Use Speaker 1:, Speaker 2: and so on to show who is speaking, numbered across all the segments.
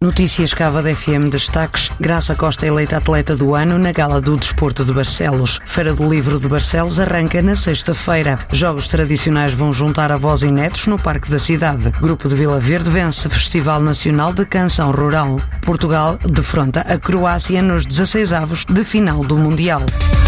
Speaker 1: Notícias Cávado FM destaques. Graça Costa eleita atleta do ano na Gala do Desporto de Barcelos. Feira do Livro de Barcelos arranca na sexta-feira. Jogos tradicionais vão juntar avós e netos no Parque da Cidade. Grupo de Vila Verde vence Festival Nacional de Canção Rural. Portugal defronta a Croácia nos 16avos de final do Mundial.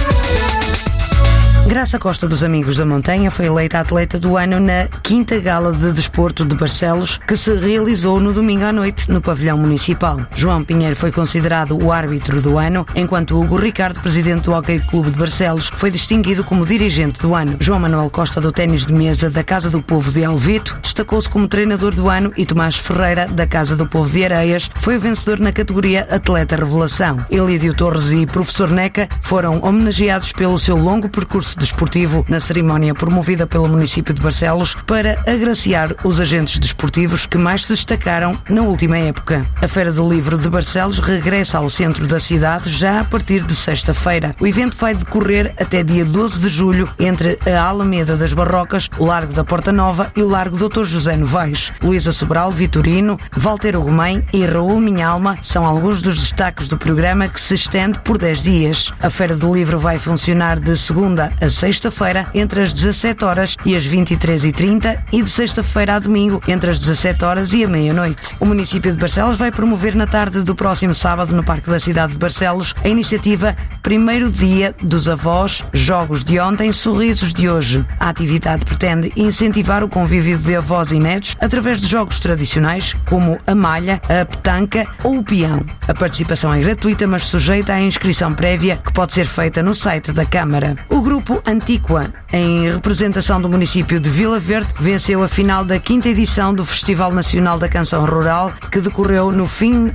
Speaker 1: Graça Costa dos Amigos da Montanha foi eleita atleta do ano na 5ª Gala de Desporto de Barcelos, que se realizou no domingo à noite no pavilhão municipal. João Pinheiro foi considerado o árbitro do ano, enquanto Hugo Ricardo, presidente do Hockey Clube de Barcelos, foi distinguido como dirigente do ano. João Manuel Costa, do ténis de mesa da Casa do Povo de Alvito, destacou-se como treinador do ano, e Tomás Ferreira, da Casa do Povo de Areias, foi o vencedor na categoria Atleta Revelação. Elídio Torres e Professor Neca foram homenageados pelo seu longo percurso desportivo na cerimónia promovida pelo município de Barcelos para agraciar os agentes desportivos que mais se destacaram na última época. A Feira do Livro de Barcelos regressa ao centro da cidade já a partir de sexta-feira. O evento vai decorrer até dia 12 de julho entre a Alameda das Barrocas, o Largo da Porta Nova e o Largo Dr. José Novaes. Luísa Sobral, Vitorino, Valteiro Romém e Raul Minhalma são alguns dos destaques do programa, que se estende por 10 dias. A Feira do Livro vai funcionar de segunda a sexta-feira entre as 17 horas e as 23h30 e de sexta-feira a domingo entre as 17 horas e a meia-noite. O município de Barcelos vai promover na tarde do próximo sábado no Parque da Cidade de Barcelos a iniciativa Primeiro Dia dos Avós, Jogos de Ontem, Sorrisos de Hoje. A atividade pretende incentivar o convívio de avós e netos através de jogos tradicionais como a malha, a petanca ou o peão. A participação é gratuita, mas sujeita à inscrição prévia, que pode ser feita no site da Câmara. O grupo Antíqua, em representação do município de Vila Verde, venceu a final da 5ª edição do Festival Nacional da Canção Rural, que decorreu no fim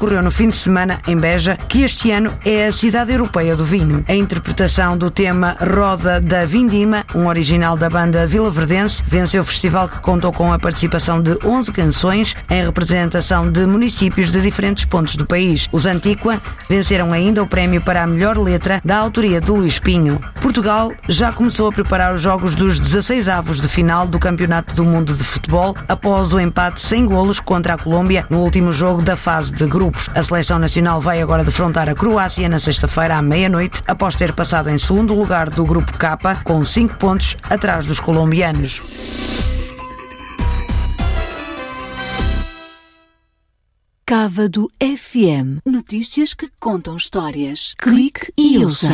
Speaker 1: de semana em Beja, que este ano é a cidade europeia do vinho. A interpretação do tema Roda da Vindima, um original da banda vilaverdense, venceu o festival, que contou com a participação de 11 canções em representação de municípios de diferentes pontos do país. Os Antíqua venceram ainda o prémio para a melhor letra, da autoria de Luís Pinho. Portugal já começou a preparar os jogos dos 16avos de final do Campeonato do Mundo de Futebol após o empate sem golos contra a Colômbia no último jogo da fase de grupos. A seleção nacional vai agora defrontar a Croácia na sexta-feira à meia-noite, após ter passado em segundo lugar do grupo K, com 5 pontos atrás dos colombianos.
Speaker 2: Cávado FM. Notícias que contam histórias. Clique e ouça.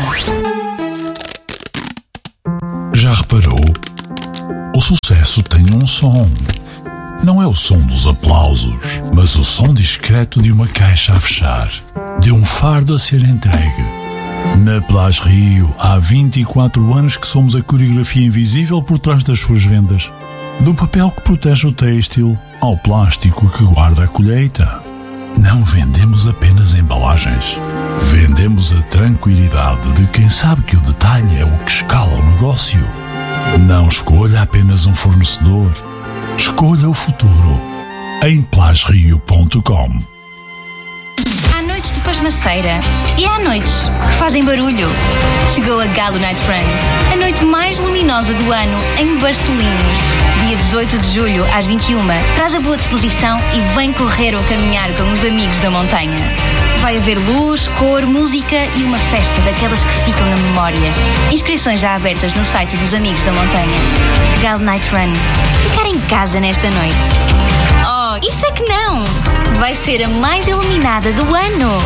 Speaker 3: Já reparou? O sucesso tem um som. Não é o som dos aplausos, mas o som discreto de uma caixa a fechar, de um fardo a ser entregue. Na Plage Rio, há 24 anos que somos a coreografia invisível por trás das suas vendas. Do papel que protege o têxtil ao plástico que guarda a colheita. Não vendemos apenas embalagens. Vendemos a tranquilidade de quem sabe que o detalhe é o que escala o negócio. Não escolha apenas um fornecedor. Escolha o futuro em plagerio.com.
Speaker 4: Há noites de pasmaceira e há noites que fazem barulho. Chegou a Galo Night Run, a noite mais luminosa do ano em Barcelinhos. Dia 18 de julho, às 21h, traz a boa disposição e vem correr ou caminhar com os amigos da montanha. Vai haver luz, cor, música e uma festa daquelas que ficam na memória. Inscrições já abertas no site dos Amigos da Montanha. Galo Night Run. Ficar em casa nesta noite. Oh, isso é que não! Vai ser a mais iluminada do ano.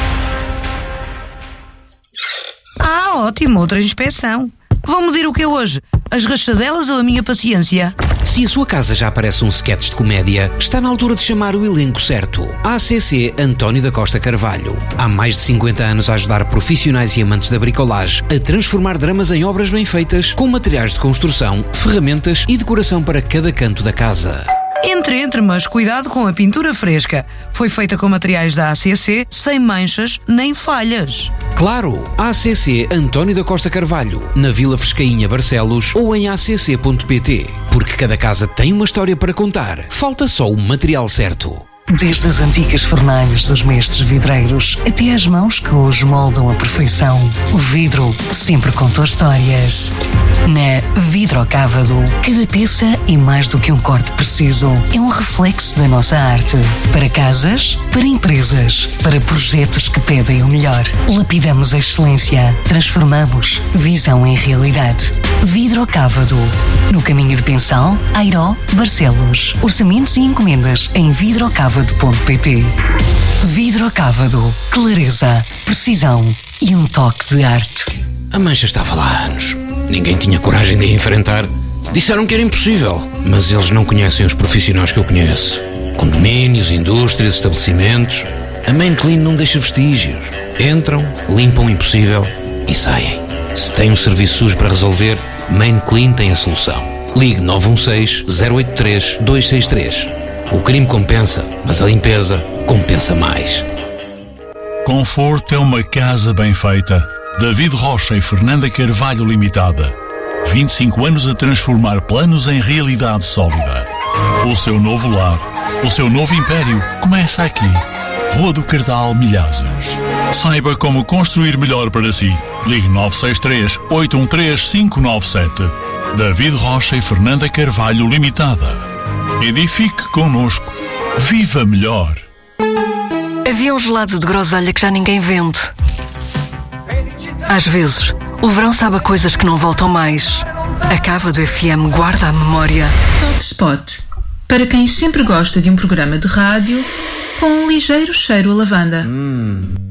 Speaker 1: Ah, ótimo, outra inspeção. Vão medir o que é hoje? As rachadelas ou a minha paciência?
Speaker 5: Se a sua casa já parece um sketch de comédia, está na altura de chamar o elenco certo. A ACC António da Costa Carvalho. Há mais de 50 anos a ajudar profissionais e amantes da bricolagem a transformar dramas em obras bem feitas, com materiais de construção, ferramentas e decoração para cada canto da casa.
Speaker 1: Entre, mas cuidado com a pintura fresca. Foi feita com materiais da ACC, sem manchas nem falhas.
Speaker 5: Claro, ACC António da Costa Carvalho, na Vila Frescainha, Barcelos, ou em acc.pt. Porque cada casa tem uma história para contar. Falta só o material certo.
Speaker 6: Desde as antigas fornalhas dos mestres vidreiros até às mãos que hoje moldam a perfeição, o vidro sempre contou histórias. Na Vidrocávado, cada peça é mais do que um corte preciso. É um reflexo da nossa arte. Para casas, para empresas, para projetos que pedem o melhor. Lapidamos a excelência. Transformamos visão em realidade. Vidrocávado. No caminho de Pensal, Airó, Barcelos. Orçamentos e encomendas em vidrocávado.pt. Vidrocávado. Clareza, precisão e um toque de arte.
Speaker 5: A mancha estava lá há anos. Ninguém tinha coragem de a enfrentar. Disseram que era impossível, mas eles não conhecem os profissionais que eu conheço. Condomínios, indústrias, estabelecimentos. A Main Clean não deixa vestígios. Entram, limpam o impossível e saem. Se tem um serviço sujo para resolver, Main Clean tem a solução. Ligue 916-083-263. O crime compensa, mas a limpeza compensa mais.
Speaker 3: Conforto é uma casa bem feita. David Rocha e Fernanda Carvalho Limitada. 25 anos a transformar planos em realidade sólida. O seu novo lar, o seu novo império começa aqui. Rua do Cardal, Milhazes. Saiba como construir melhor para si. Ligue 963-813-597. David Rocha e Fernanda Carvalho Limitada. Edifique connosco. Viva melhor.
Speaker 6: Havia um gelado de groselha que já ninguém vende. Às vezes, o verão sabe a coisas que não voltam mais. A Cávado FM guarda a memória.
Speaker 7: Top Spot. Para quem sempre gosta de um programa de rádio com um ligeiro cheiro a lavanda.